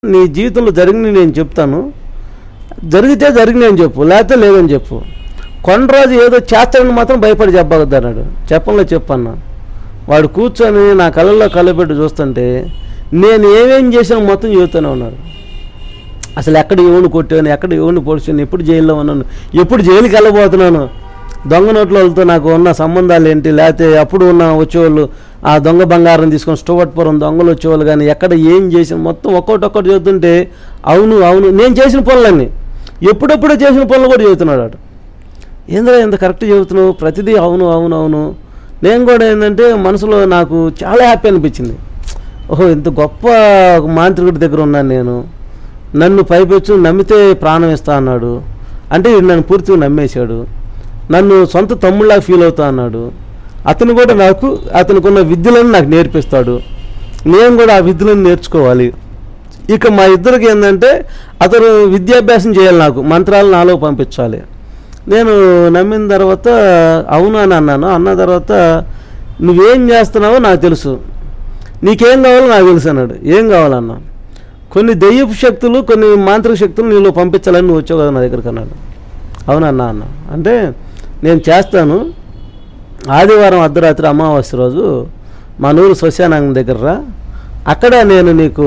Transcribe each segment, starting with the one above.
నీ జీవితంలో జరిగినవి నేను చెప్తాను. జరిగితే జరిగినాయని చెప్పు, లేకపోతే లేదని చెప్పు. కొండరాజు ఏదో చేస్తాడని మాత్రం భయపడి చెప్పగద్దు అన్నాడు. చెప్పంలో చెప్పన్నా. వాడు కూర్చొని నా కళ్ళల్లో కళ్ళపెట్టి చూస్తుంటే నేను ఏమేం చేశాను మొత్తం చెబుతూనే ఉన్నాడు. అసలు ఎక్కడ ఎవరిని కొట్టాను, ఎక్కడ ఎవరిని పొడిచాను, ఎప్పుడు జైల్లో ఉన్నాను, ఎప్పుడు జైలుకి వెళ్ళబోతున్నాను, దొంగ నోట్ల వాళ్ళతో నాకు ఉన్న సంబంధాలు ఏంటి, లేకపోతే అప్పుడు ఉన్న వచ్చేవాళ్ళు ఆ దొంగ బంగారం తీసుకొని స్టోవట్పురం దొంగలు వచ్చేవాళ్ళు కానీ ఎక్కడ ఏం చేసిన మొత్తం ఒక్కొక్కటి చెబుతుంటే అవును అవును నేను చేసిన పనులన్నీ ఎప్పుడెప్పుడో చేసిన పనులు కూడా చెబుతున్నాడు. అటు ఏంద్రా ఎంత కరెక్ట్ చెబుతున్నావు, ప్రతిదీ అవును అవును అవును. నేను కూడా ఏంటంటే మనసులో నాకు చాలా హ్యాపీ అనిపించింది. ఓహో ఇంత గొప్ప మాంత్రికుడి దగ్గర ఉన్నాను నేను, నన్ను పైపెచ్చు నమ్మితే ప్రాణం ఇస్తా అన్నాడు. అంటే నన్ను పూర్తిగా నమ్మేశాడు, నన్ను సొంత తమ్ముళ్ళ ఫీల్ అవుతా అన్నాడు. అతను కూడా నాకు అతనుకున్న విద్యలను నాకు నేర్పిస్తాడు, నేను కూడా ఆ విద్యలను నేర్చుకోవాలి. ఇక మా ఇద్దరికి ఏంటంటే అతను విద్యాభ్యాసం చేయాలి, నాకు మంత్రాలు నాలో పంపించాలి. నేను నమ్మిన తర్వాత అవును అని అన్నాను. అన్న తర్వాత నువ్వేం చేస్తున్నావో నాకు తెలుసు, నీకేం కావాలో నాకు తెలుసు అన్నాడు. ఏం కావాలన్నా, కొన్ని దెయ్యపు శక్తులు కొన్ని మాంత్రిక శక్తులు నీలో పంపించాలని నువ్వు వచ్చావు కదా నా దగ్గరికి అన్నాడు. అవునన్నా అన్న. అంటే నేను చేస్తాను, ఆదివారం అర్ధరాత్రి అమావాస్య రోజు మా నూరు శ్మశానం దగ్గర రా, అక్కడ నేను నీకు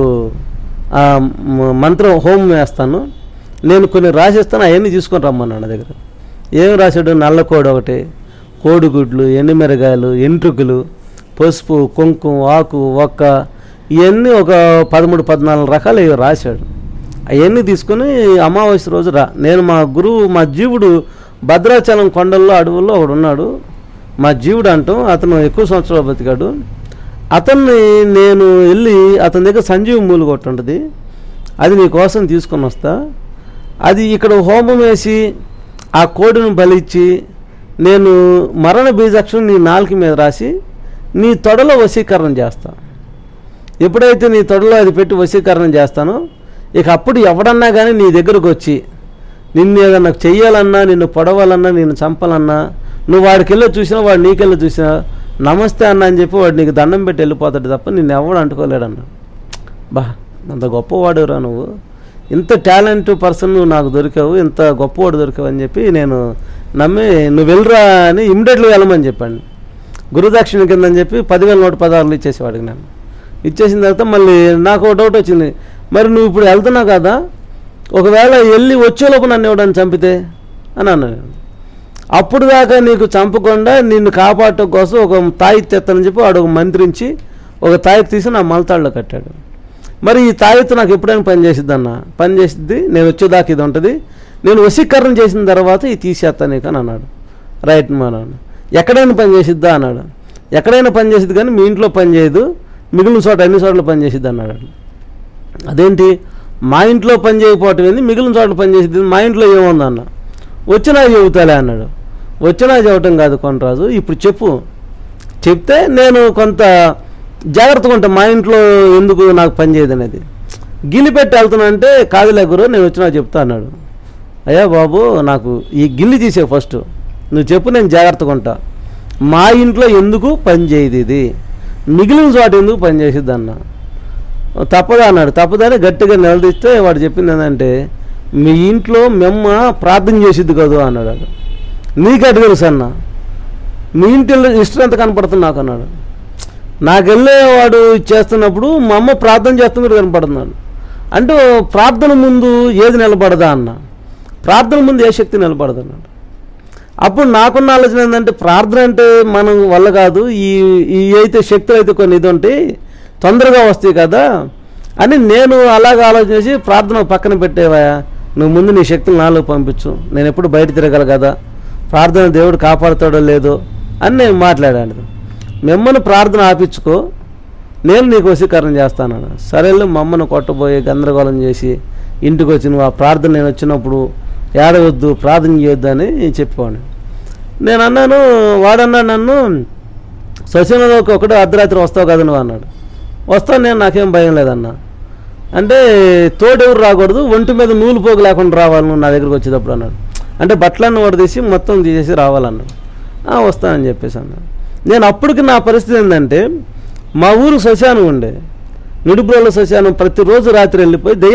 మంత్రం హోమం వేస్తాను, నేను కొన్ని రాసిస్తాను, అవన్నీ తీసుకొని రమ్మన్నాడు నా దగ్గర. ఏం రాశాడు, నల్లకోడి ఒకటి, కోడిగుడ్లు, ఎండుమిరగాయలు, ఎంట్రుకలు, పసుపు, కుంకుమ, ఆకు, ఒక్క, ఇవన్నీ ఒక 13-14 రకాలు ఇవి రాశాడు. అవన్నీ తీసుకొని అమావాస్య రోజు రా. నేను మా గురువు మా జీవుడు భద్రాచలం కొండల్లో అడవుల్లో ఒకడు ఉన్నాడు, మా జీవుడు అంటాం, అతను ఎక్కువ సంవత్సరాలు బతికాడు. అతన్ని నేను వెళ్ళి అతని దగ్గర సంజీవ మూలు కొట్టి ఉంటుంది, అది నీ కోసం తీసుకొని వస్తా. అది ఇక్కడ హోమం వేసి ఆ కోడిని బలిచ్చి నేను మరణ బీజాక్షరం నీ నాలుక మీద రాసి నీ తొడలో వశీకరణ చేస్తా. ఎప్పుడైతే నీ తొడలో అది పెట్టి వశీకరణ చేస్తానో ఇక అప్పుడు ఎవడన్నా కానీ నీ దగ్గరకు వచ్చి నిన్ను ఏదన్నా చెయ్యాలన్నా, నిన్ను పొడవాలన్నా, నిన్ను చంపాలన్నా, నువ్వు వాడికి వెళ్ళి చూసినా వాడు నీకెళ్ళి చూసినా నమస్తే అన్న అని చెప్పి వాడు నీకు దండం పెట్టి వెళ్ళిపోతాడు తప్ప నిన్ను ఎవడు అంటుకోలేడన్న. బా అంత గొప్పవాడురా నువ్వు, ఇంత టాలెంట్ పర్సన్ నువ్వు నాకు దొరికావు, ఇంత గొప్పవాడు దొరికావు అని చెప్పి నేను నమ్మి నువ్వు వెళ్ళరా అని ఇమ్మీడియట్గా వెళ్ళమని చెప్పాను. గురుదక్షిణ కిందని చెప్పి 10,116 ఇచ్చేసేవాడికి. నేను ఇచ్చేసిన తర్వాత మళ్ళీ నాకు ఒక డౌట్ వచ్చింది, మరి నువ్వు ఇప్పుడు వెళ్తున్నావు కదా, ఒకవేళ వెళ్ళి వచ్చేలోపు నన్ను ఎవడని చంపితే అని అన్నాను. అప్పుడు దాకా నీకు చంపకుండా నిన్ను కాపాడటం కోసం ఒక తాయిత్ తెస్తానని చెప్పి వాడు ఒక మంత్రించి ఒక తాయిత్ తీసి నా మలతాడులో కట్టాడు. మరి ఈ తాయిత్ నాకు ఎప్పుడైనా పనిచేసిద్ది అన్న, పనిచేసిద్ది, నేను వచ్చేదాకా ఇది ఉంటుంది, నేను వశీకరణ చేసిన తర్వాత ఇది తీసేస్తాను నీకు అని అన్నాడు. రైట్ మా నాన్న, ఎక్కడైనా పని చేసిద్దా అన్నాడు. ఎక్కడైనా పని చేసిద్ది కానీ మీ ఇంట్లో పని చేయదు, మిగిలిన చోట అన్ని చోట్ల పని చేసిద్ది అన్నాడు. అదేంటి మా ఇంట్లో పని చేయకపోవటం ఏంది, మిగిలిన చోట్ల పని చేసిద్ది, మా ఇంట్లో ఏముంది అన్న. వచ్చినా చెబుతాలే అన్నాడు. వచ్చినా చెప్పటం కాదు కొండరాజు, ఇప్పుడు చెప్పు, చెప్తే నేను కొంత జాగ్రత్తగా ఉంటాను, మా ఇంట్లో ఎందుకు నాకు పని చేయదు అనేది. గిల్లి పెట్టి వెళ్తున్నా అంటే కాదులే గురు నేను వచ్చినా చెప్తా అన్నాడు. అయ్యా బాబు నాకు ఈ గిల్లి తీసే ఫస్ట్ నువ్వు చెప్పు, నేను జాగ్రత్తగా ఉంటా. మా ఇంట్లో ఎందుకు పని చేయదు ఇది, మిగిలిన చోట ఎందుకు పని చేసిద్ది అన్న. తప్పదా అన్నాడు. తప్పదని గట్టిగా నిలదీస్తే వాడు చెప్పింది ఏంటంటే మీ ఇంట్లో మెమ్మ ప్రార్థన చేసిద్ది కదా అన్నాడు. నీకటి తెలుసు అన్న, మీ ఇంటిలో ఇష్టం ఎంత కనపడుతుంది నాకు అన్నాడు. నాకు వెళ్ళేవాడు చేస్తున్నప్పుడు మా అమ్మ ప్రార్థన చేస్తున్నట్టు కనపడుతున్నాడు. అంటే ప్రార్థన ముందు ఏది నిలబడదా అన్న, ప్రార్థన ముందు ఏ శక్తి నిలబడదు అన్నాడు. అప్పుడు నాకున్న ఆలోచన ఏంటంటే ప్రార్థన అంటే మనం వల్ల కాదు, ఈ అయితే శక్తులు అయితే కొన్ని ఇది ఉంటాయి తొందరగా వస్తాయి కదా అని నేను అలాగ ఆలోచన చేసి ప్రార్థన పక్కన పెట్టేవా, నువ్వు ముందు నీ శక్తులు నాలో పంపించు, నేను ఎప్పుడు బయట తిరగల కదా, ప్రార్థన దేవుడు కాపాడుతాడో లేదో అని నేను మాట్లాడాను. మిమ్మల్ని ప్రార్థన ఆపించుకో, నేను నీకు వశీకరణ చేస్తాను. సరేలే మా అమ్మను కొట్టబోయి గందరగోళం చేసి ఇంటికి వచ్చి నువ్వు ఆ ప్రార్థన నేను వచ్చినప్పుడు ఏడవద్దు ప్రార్థన చేయొద్దు అని చెప్పేవాడిని. నేను అన్నాను, వాడన్నాడు నన్ను శ్మశానంలోకి ఒకటే అర్ధరాత్రి వస్తావు కదా నువ్వు అన్నాడు. వస్తాను నేను, నాకేం భయం లేదన్నా. అంటే తోడెవరు రాకూడదు, ఒంటి మీద నూలు పోగు లేకుండా రావాలి నువ్వు నా దగ్గరికి వచ్చేటప్పుడు అన్నాడు. అంటే బట్టలన్నీ వాడు తీసి మొత్తం తీసేసి రావాలన్నాడు. వస్తానని చెప్పేసి అన్నాడు. నేను అప్పటికి నా పరిస్థితి ఏంటంటే మా ఊరు శ్మశానం ఉండే, నిడుబ్రోల శ్మశానం ప్రతిరోజు రాత్రి వెళ్ళిపోయి